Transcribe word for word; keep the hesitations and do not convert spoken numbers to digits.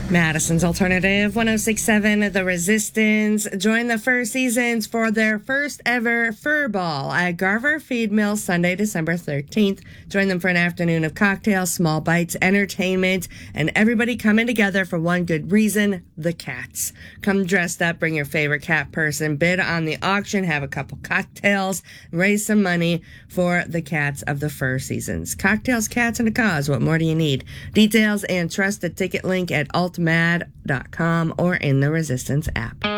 Madison's Alternative one oh six point seven, The Resistance. Join the Fur Seasons for their first ever Fur Ball at Garver Feed Mill Sunday, December thirteenth. Join them for an afternoon of cocktails, small bites, entertainment, and everybody coming together for one good reason, the cats. Come dressed up, bring your favorite cat person, bid on the auction, have a couple cocktails, raise some money for the cats of the Fur Seasons. Cocktails, cats, and a cause. What more do you need? Details and trust the ticket link at alt mad dot com or in the Resistance app.